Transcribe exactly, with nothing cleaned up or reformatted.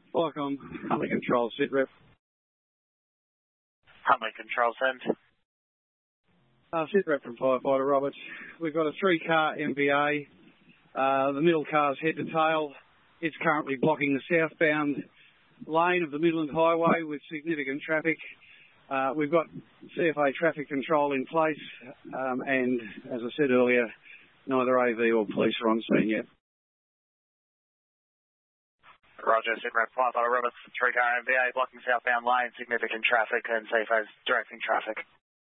Welcome, Huntley Control, sit rep. Huntley Control, send. Uh, sit rep from Firefighter Roberts. We've got a three-car M V A. Uh, the middle car's head to tail. It's currently blocking the southbound lane of the Midland Highway with significant traffic. Uh, we've got C F A traffic control in place, um, and as I said earlier, neither A V or police are on scene yet. Roger, Sitrep, Firefighter Roberts, three-car M V A blocking southbound lane, significant traffic, and C F A's directing traffic.